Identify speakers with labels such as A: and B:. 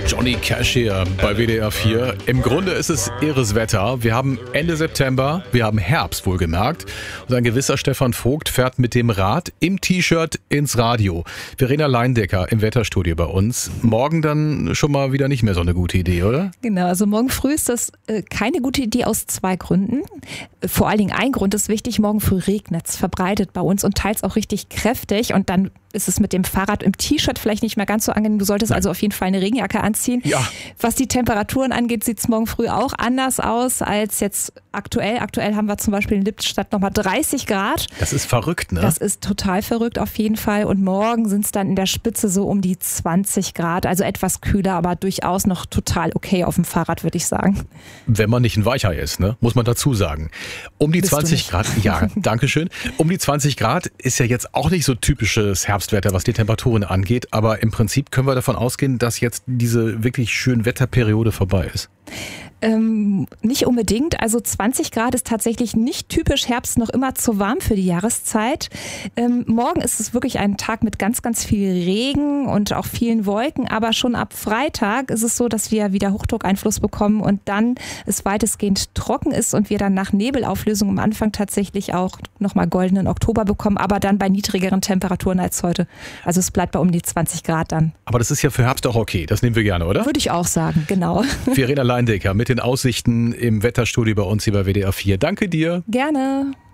A: Johnny Cash hier bei WDR 4. Im Grunde ist es irres Wetter. Wir haben Ende September, wir haben Herbst wohlgemerkt. Und ein gewisser Stefan Vogt fährt mit dem Rad im T-Shirt ins Radio. Verena Leindecker im Wetterstudio bei uns. Morgen dann schon mal wieder nicht mehr so eine gute Idee, oder?
B: Genau, also morgen früh ist das keine gute Idee aus 2 Gründen. Vor allen Dingen ein Grund ist wichtig, morgen früh regnet es, verbreitet bei uns und teils auch richtig kräftig und dann ist es mit dem Fahrrad im T-Shirt vielleicht nicht mehr ganz so angenehm. Du solltest also auf jeden Fall eine Regenjacke anziehen.
A: Ja.
B: Was die Temperaturen angeht, sieht es morgen früh auch anders aus als jetzt aktuell. Aktuell haben wir zum Beispiel in Lippstadt nochmal 30 Grad.
A: Das ist verrückt, ne?
B: Das ist total verrückt auf jeden Fall. Und morgen sind es dann in der Spitze so um die 20 Grad. Also etwas kühler, aber durchaus noch total okay auf dem Fahrrad, würde ich sagen.
A: Wenn man nicht ein Weichei ist, ne? Muss man dazu sagen. Um die 20 Grad, ja, danke schön. Um die 20 Grad ist ja jetzt auch nicht so typisches Herbstwetter, was die Temperaturen angeht. Aber im Prinzip können wir davon ausgehen, dass jetzt diese wirklich schöne Wetterperiode vorbei ist.
B: Nicht unbedingt. Also 20 Grad ist tatsächlich nicht typisch Herbst, noch immer zu warm für die Jahreszeit. Morgen ist es wirklich ein Tag mit ganz, ganz viel Regen und auch vielen Wolken. Aber schon ab Freitag ist es so, dass wir wieder Hochdruckeinfluss bekommen und dann es weitestgehend trocken ist und wir dann nach Nebelauflösung am Anfang tatsächlich auch nochmal goldenen Oktober bekommen, aber dann bei niedrigeren Temperaturen als heute. Also es bleibt bei um die 20 Grad dann.
A: Aber das ist ja für Herbst auch okay. Das nehmen wir gerne, oder?
B: Würde ich auch sagen, genau.
A: Verena Leindecker mit den Aussichten im Wetterstudio bei uns hier bei WDR 4. Danke dir.
B: Gerne.